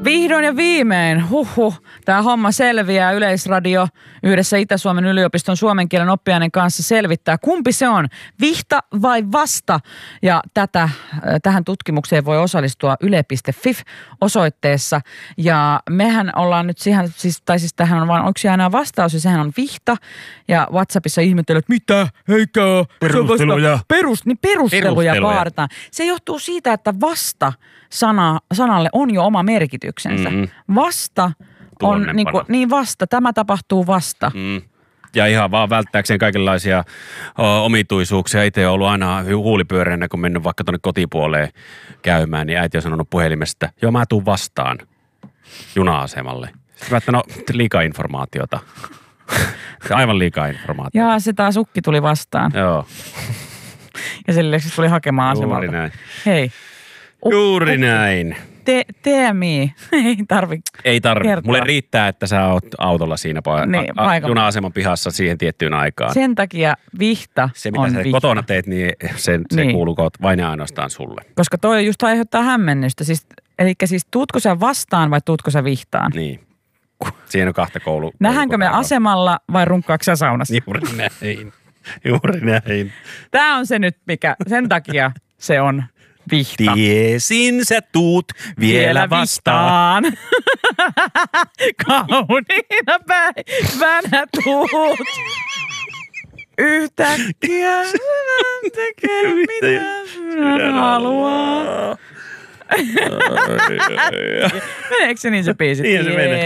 Vihdoin ja viimein, tämä homma selviää. Yleisradio yhdessä Itä-Suomen yliopiston suomen kielen oppiaineen kanssa selvittää, kumpi se on, vihta vai vasta. Ja tähän tutkimukseen voi osallistua yle.fi-osoitteessa. Ja mehän ollaan nyt siihen, siis tähän on vaan, onko se aina vastaus, ja sehän on vihta. Ja WhatsAppissa ihmettelee, että mitä, eikä perusteluja. Perusteluja vaaditaan. Se johtuu siitä, että vasta sanalle on jo oma merkityksensä. Vasta on niin vasta. Tämä tapahtuu vasta. Ja ihan vaan välttääkseen kaikenlaisia omituisuuksia. Itse on ollut aina huulipyöreänä, kun mennyt vaikka tuonne kotipuoleen käymään, niin äiti on sanonut puhelimesta, joo mä tuun vastaan juna-asemalle. Sitten mä liikaa informaatiota. Aivan liikaa informaatiota. Jaa, se taas ukki tuli vastaan. Joo. Ja sen lisäksi tuli hakemaan asemalta. Juuri näin. Hei. Juuri näin. TMI. Ei tarvi. Mulle riittää, että sä oot autolla siinä juna-aseman pihassa siihen tiettyyn aikaan. Sen takia vihta se, mitä on sä vihta. kotona teet, niin se kuuluu vain ja ainoastaan sulle. Koska toi just aiheuttaa hämmennystä. Eli tuutko sä vastaan vai tuutko sä vihtaan? Niin. Siihen on kahta koulua. Nähdäänkö me asemalla vai runkkaako sä saunassa? Juuri näin. Tää on se nyt, mikä sen takia se on vihta. Tiesin sä tuut vielä vastaan. Kauniina päivänä tuut. Yhtäkkiä tekee mitä sinä haluaa. Meneekö se niin se biisi? Niin se menee.